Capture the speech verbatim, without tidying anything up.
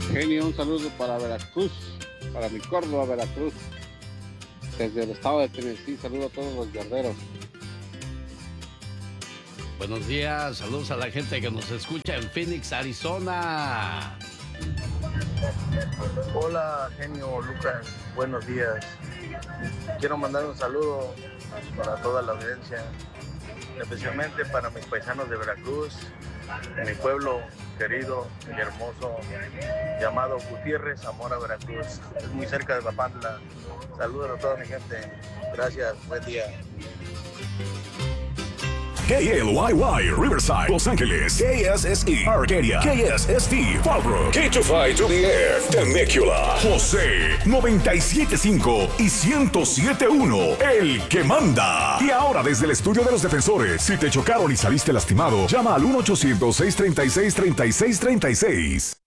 Genio, un saludo para Veracruz, para mi Córdoba, Veracruz. Desde el estado de Tennessee, saludo a todos los guerreros. Buenos días, saludos a la gente que nos escucha en Phoenix, Arizona. Hola, genio Lucas, buenos días. Quiero mandar un saludo para toda la audiencia, especialmente para mis paisanos de Veracruz, mi pueblo querido y hermoso llamado Gutiérrez, Zamora, Veracruz. Es muy cerca de Papantla. Saludos a toda mi gente. Gracias, buen día. K L Y Y, Riverside, Los Ángeles. K S S E, Arcadia. K S S T, Fallbrook. K two five to the air, Temecula. José, noventa y siete punto cinco y ciento siete punto uno, el que manda. Y ahora desde el estudio de los defensores, si te chocaron y saliste lastimado, llama al uno ochocientos, seiscientos treinta y seis, treinta y seis treinta y seis.